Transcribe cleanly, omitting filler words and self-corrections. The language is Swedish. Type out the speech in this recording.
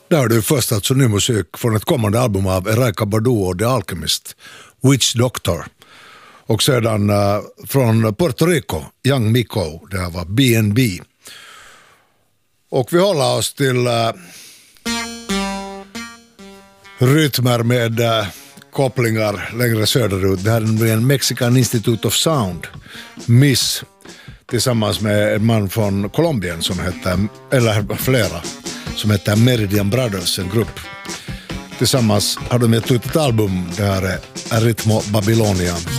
Där är det först alltså ny musik från ett kommande album av Erykah Badu och The Alchemist, Witch Doctor. Och sedan från Puerto Rico, Young Miko, det här var B&B. Och vi håller oss till rytmer med kopplingar längre söderut. Det här är en Mexican Institute of Sound, MIS, tillsammans med en man från Kolumbien som heter, eller flera, som heter Meridian Brothers, en grupp. Tillsammans har de gett ut ett album, det här är Ritmo Babylonia.